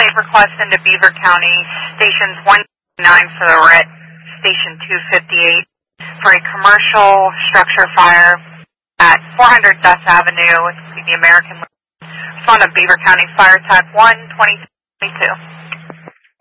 complaint request into Beaver County, stations 199 for the RIT, station 258, for a commercial structure fire at 400 Dust Avenue, the American. It's on a Beaver County Fire Type 1, 2022.